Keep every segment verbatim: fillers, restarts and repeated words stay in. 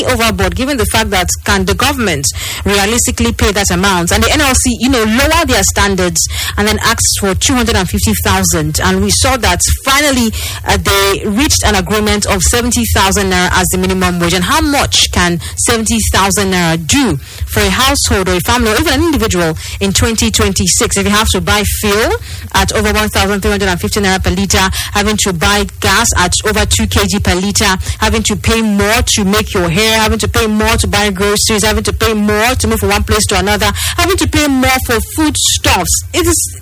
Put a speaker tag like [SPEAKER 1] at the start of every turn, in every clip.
[SPEAKER 1] overboard, given the fact that can the government realistically pay that amount? And the N L C, you know, lower their standards and then asked for two hundred fifty thousand. And we saw that finally uh, they reached an agreement of seventy thousand naira as the minimum wage. And how much can seventy thousand naira do for a household or a family or even an individual in twenty twenty-six? If you have to buy fuel at over one thousand three hundred fifty naira per litre, having to buy gas at over two kilograms per litre, having to pay more to make your hair, having to pay more to buy groceries, having to pay more to move from one place to another, having to pay more for foodstuffs. It is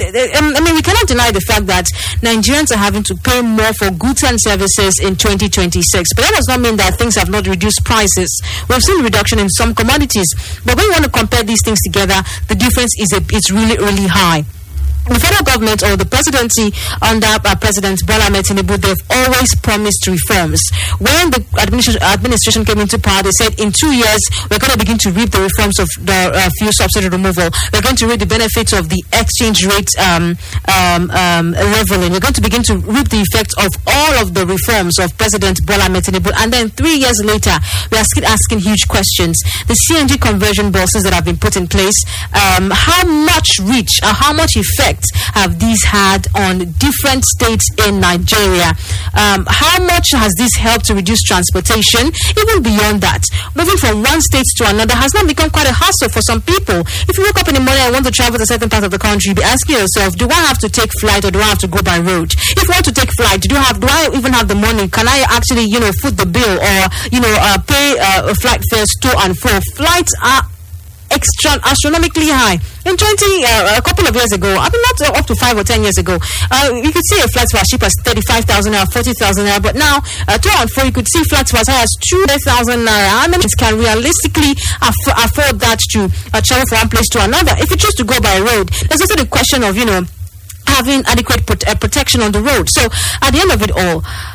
[SPEAKER 1] I mean, we cannot deny the fact that Nigerians are having to pay more for goods and services in twenty twenty-six. But that does not mean that things have not reduced prices. We've seen reduction in some commodities. But when you want to compare these things together, the difference is a, it's really, really high. The federal government or the presidency under uh, President Bola Ahmed Tinubu, they've always promised reforms. When the administration, administration came into power, they said in two years we're going to begin to reap the reforms of the uh, fuel subsidy removal. We're going to reap the benefits of the exchange rate um, um, um, leveling. We're going to begin to reap the effects of all of the reforms of President Bola Ahmed Tinubu. And then three years later, we are still asking huge questions. The C N G conversion buses that have been put in place, um, how much reach or how much effect have these had on different states in Nigeria? Um, how much has this helped to reduce transportation? Even beyond that, moving from one state to another has now become quite a hassle for some people. If you wake up in the morning and want to travel to a certain part of the country, you'll be asking yourself, do I have to take flight or do I have to go by road? If I want to take flight, do I have do I even have the money? Can I actually, you know, foot the bill or, you know, uh, pay uh, a flight fares to and fro? Flights are extra astronomically high. In twenty, uh, a couple of years ago, I mean, not uh, up to five or ten years ago, uh, you could see a flight for as cheap as thirty-five thousand naira, forty thousand naira, but now, uh, to and fro, you could see flights for as high as two thousand naira. How many can realistically aff- afford that to uh, travel from one place to another? If you choose to go by road, there's also the question of, you know, having adequate pot- uh, protection on the road. So, at the end of it all,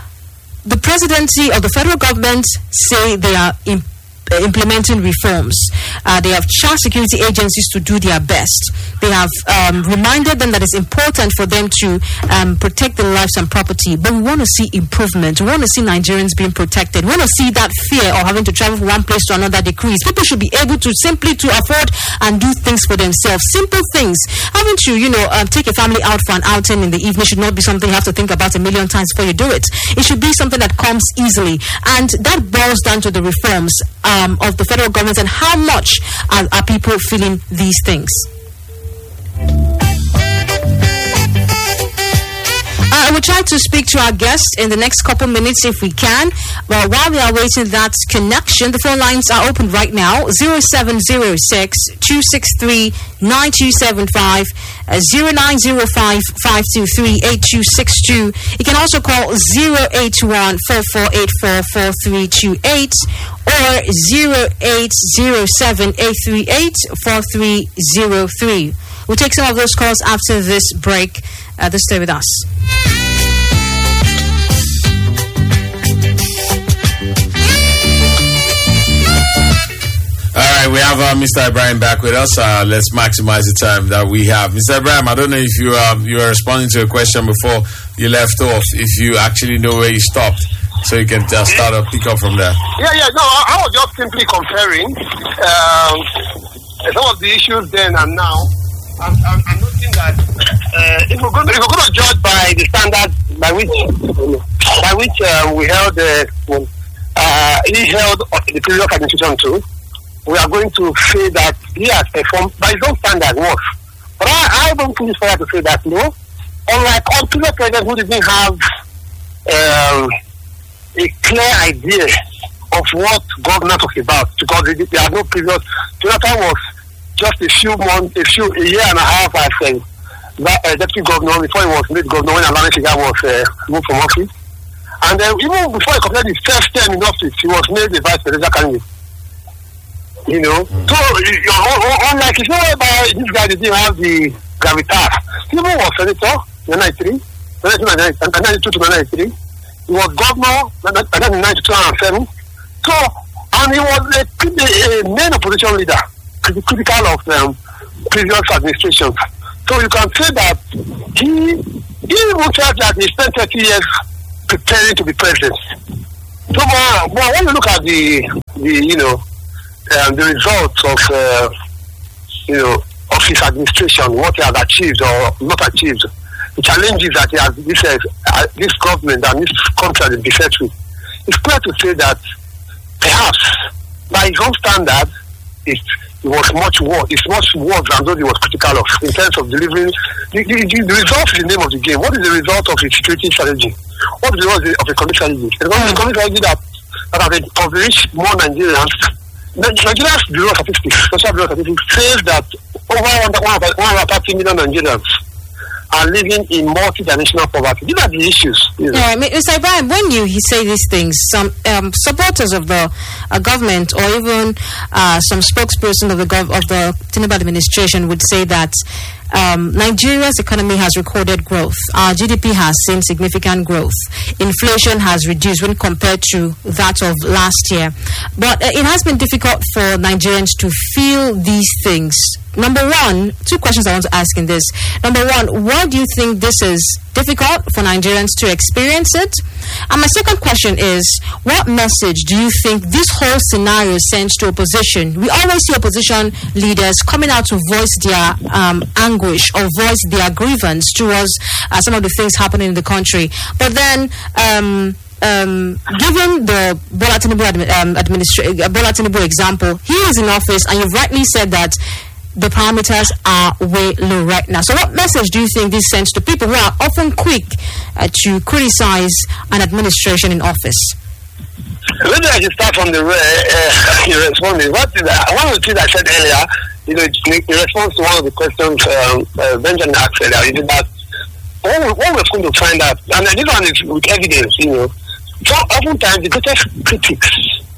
[SPEAKER 1] the presidency or the federal government say they are imp- implementing reforms. Uh, they have charged security agencies to do their best. They have um, reminded them that it's important for them to um, protect their lives and property. But we want to see improvement. We want to see Nigerians being protected. We want to see that fear of having to travel from one place to another decrease. People should be able to simply to afford and do things for themselves. Simple things. Having to, you know, um, take a family out for an outing in the evening should not be something you have to think about a million times before you do it. It should be something that comes easily. And that boils down to the reforms Um, of the federal government and how much are, are people feeling these things. I will try to speak to our guest in the next couple minutes if we can. Well, while we are waiting that connection, the phone lines are open right now. zero seven zero six, two six three, nine two seven five, uh, zero nine zero five, five two three, eight two six two. You can also call zero eight one, four four eight four, four three two eight or zero eight zero seven, eight three eight, four three zero three. We'll take some of those calls after this break. Uh, just stay with us.
[SPEAKER 2] All right, we have uh, Mister Ibrahim back with us. Uh, let's maximize the time that we have. Mister Ibrahim, I don't know if you uh, you were responding to a question before you left off. If you actually know where you stopped, so you can uh, start or pick up from there.
[SPEAKER 3] Yeah, yeah. No, I, I was just simply comparing um, some of the issues then and now. I'm, I'm, I'm noting that uh, if we're going to, if we're going to judge by the standards by which by which uh, we held uh, uh, he held the previous administration too, we are going to say that he has performed by his own standard works. But I, I don't think it's fair to say that, no. Unlike all previous presidents who didn't have um, a clear idea of what government talks about, because they, they have no previous. Jonathan was just a few months, a few, a year and a half as uh, uh, deputy governor before he was made governor when Alani Shiga was uh, moved from office. And uh, even before he completed his first term in office, he was made the vice presidential candidate. You know, mm. so uh, unlike it's not about this guy didn't have the gravitas. He was senator in ninety-three, nineteen ninety-two to ninety-three. He was governor in ninety-two and seven. So, and he was a, a main opposition leader, critical of um, previous administrations. So you can say that he, he even felt that he spent thirty years preparing to be president. So, uh, but when you look at the the you know um, the results of uh, you know of his administration, what he has achieved or not achieved, the challenges that he has this uh, this government and this country has been beset with, it's clear to say that perhaps by his own standard, it, it was much worse. It's much worse than those he was critical of in terms of delivering. The, the, the result is the name of the game. What is the result of a security strategy? What is the result of a economic strategy? The economic strategy that that has encouraged more Nigerians. Nigeria's Bureau of Statistics, Social Bureau of Statistics, says that over one hundred thirty million Nigerians are living in multi-dimensional poverty. These are the issues. You know.
[SPEAKER 1] Yeah, I mean, Mister Ibrahim, when you he say these things, some um, supporters of the uh, government or even uh, some spokesperson of the gov- of the Tinubu administration would say that um, Nigeria's economy has recorded growth. Our G D P has seen significant growth. Inflation has reduced when compared to that of last year. But uh, it has been difficult for Nigerians to feel these things. Number one, two questions I want to ask in this. Number one, why do you think this is difficult for Nigerians to experience it? And my second question is, what message do you think this whole scenario sends to opposition? We always see opposition leaders coming out to voice their um, anguish or voice their grievance towards uh, some of the things happening in the country. But then, um, Um, given the Bola Tinubu admi- um, administra- uh, Bola Tinubu example, he is in office, and you've rightly said that the parameters are way low right now. So what message do you think this sends to people who are often quick uh, to criticize an administration in office?
[SPEAKER 3] Maybe I should start from the uh, uh, your responding. What is that? One of the things I said earlier, you know, in response to one of the questions um, uh, Benjamin asked earlier, is that what, we, what we're going to find out, and this one is with evidence, you know, so oftentimes the greatest critics,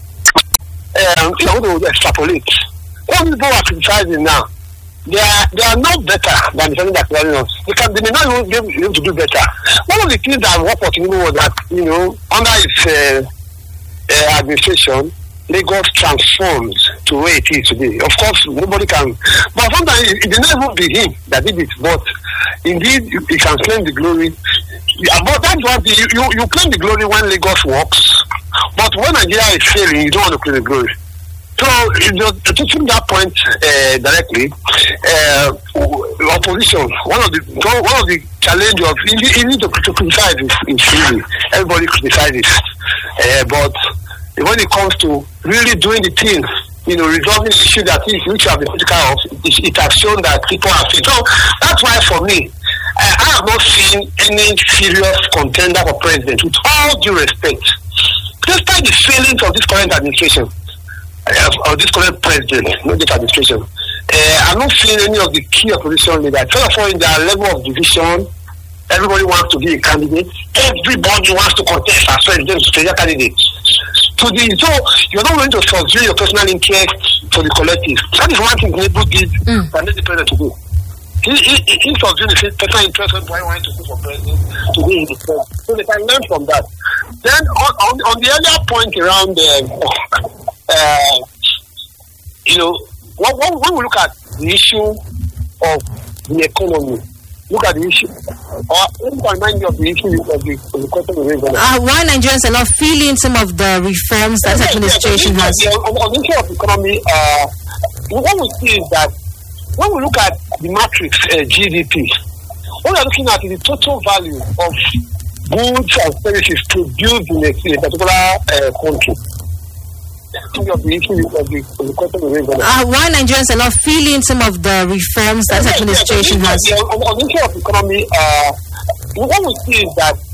[SPEAKER 3] um, you know, to extrapolate. What people are criticizing now, they are they are not better than the person that's telling us. They can they may not even be able to do better. One of the things that worked for Tinubu was that, you know, under his uh, uh, administration, Lagos transformed to where it is today. Of course, nobody can, but sometimes it, it may not even be him that did it, but indeed he can claim the glory. Yeah, but that's what the, you, you claim the glory when Lagos works, but when Nigeria is failing, you don't want to claim the glory. So, to take that point uh, directly, uh, opposition, one of the one of the challenge of easy to, to criticize is, is easy. Everybody criticizes, uh, but when it comes to really doing the thing, you know, resolving the issue that is which have been critical of, it, it has shown that people are fit. So that's why for me, I, I have not seen any serious contender for president, with all due respect. Despite the failings of this current administration, uh, of this current president, not this administration, uh, I've not seen any of the key opposition leaders. First of all, in their level of division, everybody wants to be a candidate. Everybody wants to contest as president to be a candidate. To the, so you're not going to pursue your personal interest for the collective. That is one thing Tinubu did mm. that made the president to do. He he he pursued his personal interest when he wanted to go for president to be in the president. So they can learn from that. Then on on, on the earlier point around uh, uh, you know, when, when we look at the issue of the economy, look at the issue. Or let me remind you of the issue of the, of the question of the
[SPEAKER 1] uh, why Nigerians are not feeling some of the reforms that
[SPEAKER 3] yeah,
[SPEAKER 1] administration
[SPEAKER 3] yeah,
[SPEAKER 1] has.
[SPEAKER 3] Yeah, on, on the issue of the economy, uh, what we see is that when we look at the matrix uh, G D P, what we are looking at is the total value of goods and services produced in a, in a particular uh, country. Of the issue of the, of the question of the
[SPEAKER 1] uh, why Nigerians are not feeling some of the reforms that
[SPEAKER 3] yeah,
[SPEAKER 1] administration
[SPEAKER 3] yeah,
[SPEAKER 1] has.
[SPEAKER 3] Yeah, on, on the issue of the economy, uh, what we see is that